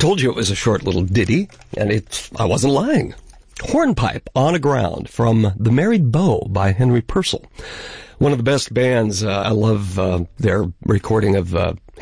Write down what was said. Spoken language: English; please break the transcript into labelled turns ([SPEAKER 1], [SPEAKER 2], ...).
[SPEAKER 1] told you it was a short little ditty, and I wasn't lying. Hornpipe on a Ground from The Married Bow by Henry Purcell. One of the best bands. I love their recording of